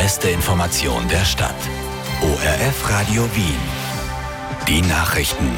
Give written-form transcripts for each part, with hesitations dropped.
beste Information der Stadt. ORF Radio Wien. Die Nachrichten.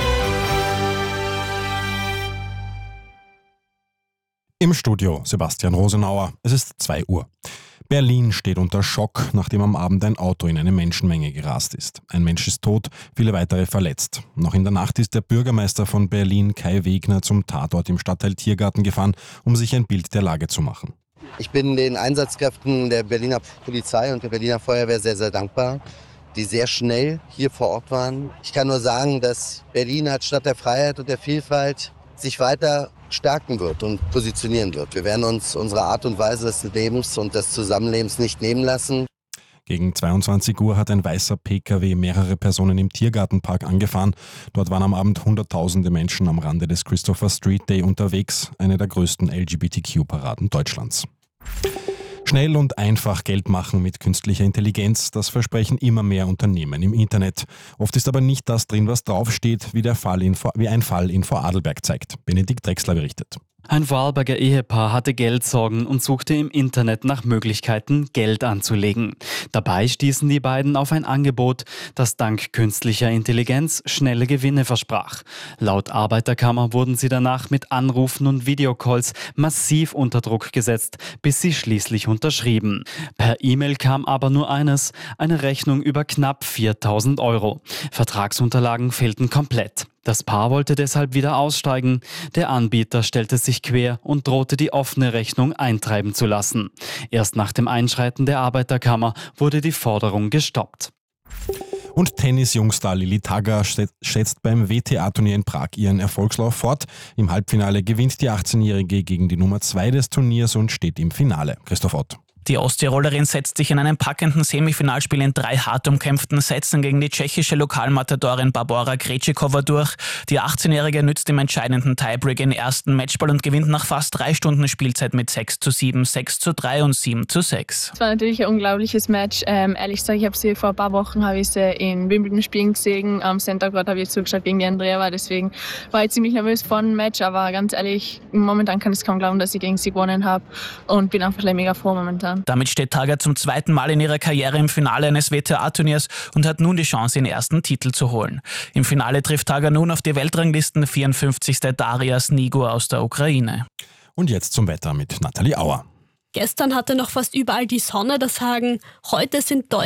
Im Studio Sebastian Rosenauer. Es ist 2 Uhr. Berlin steht unter Schock, nachdem am Abend ein Auto in eine Menschenmenge gerast ist. Ein Mensch ist tot, viele weitere verletzt. Noch in der Nacht ist der Bürgermeister von Berlin, Kai Wegner, zum Tatort im Stadtteil Tiergarten gefahren, um sich ein Bild der Lage zu machen. Ich bin den Einsatzkräften der Berliner Polizei und der Berliner Feuerwehr sehr, sehr dankbar, die sehr schnell hier vor Ort waren. Ich kann nur sagen, dass Berlin als Stadt der Freiheit und der Vielfalt sich weiter stärken wird und positionieren wird. Wir werden uns unsere Art und Weise des Lebens und des Zusammenlebens nicht nehmen lassen. Gegen 22 Uhr hat ein weißer Pkw mehrere Personen im Tiergartenpark angefahren. Dort waren am Abend Hunderttausende Menschen am Rande des Christopher Street Day unterwegs, eine der größten LGBTQ-Paraden Deutschlands. Schnell und einfach Geld machen mit künstlicher Intelligenz, das versprechen immer mehr Unternehmen im Internet. Oft ist aber nicht das drin, was draufsteht, wie ein Fall in Vorarlberg zeigt. Benedikt Drechsler berichtet. Ein Vorarlberger Ehepaar hatte Geldsorgen und suchte im Internet nach Möglichkeiten, Geld anzulegen. Dabei stießen die beiden auf ein Angebot, das dank künstlicher Intelligenz schnelle Gewinne versprach. Laut Arbeiterkammer wurden sie danach mit Anrufen und Videocalls massiv unter Druck gesetzt, bis sie schließlich unterschrieben. Per E-Mail kam aber nur eines: eine Rechnung über knapp 4.000 €. Vertragsunterlagen fehlten komplett. Das Paar wollte deshalb wieder aussteigen. Der Anbieter stellte sich quer und drohte, die offene Rechnung eintreiben zu lassen. Erst nach dem Einschreiten der Arbeiterkammer wurde die Forderung gestoppt. Und Tennis-Jungstar Lilly Tagger schätzt beim WTA-Turnier in Prag ihren Erfolgslauf fort. Im Halbfinale gewinnt die 18-Jährige gegen die Nummer 2 des Turniers und steht im Finale. Christoph Ott. Die Osttirolerin setzt sich in einem packenden Semifinalspiel in 3 hart umkämpften Sätzen gegen die tschechische Lokalmatadorin Barbora Krejcikova durch. Die 18-Jährige nützt im entscheidenden Tiebreak den ersten Matchball und gewinnt nach fast 3 Stunden Spielzeit mit 6:7, 6:3 und 7:6. Es war natürlich ein unglaubliches Match. Ehrlich gesagt, ich habe sie vor ein paar Wochen in Wimbledon spielen gesehen. Am Center Court habe ich zugeschaut gegen die Andreeva. Deswegen war ich ziemlich nervös vor dem Match. Aber ganz ehrlich, momentan kann ich es kaum glauben, dass ich gegen sie gewonnen habe. Und bin einfach mega froh momentan. Damit steht Tagger zum 2. Mal in ihrer Karriere im Finale eines WTA-Turniers und hat nun die Chance, ihren ersten Titel zu holen. Im Finale trifft Tagger nun auf die Weltranglisten 54. Daria Snigo aus der Ukraine. Und jetzt zum Wetter mit Nathalie Auer. Gestern hatte noch fast überall die Sonne das Sagen. Heute sind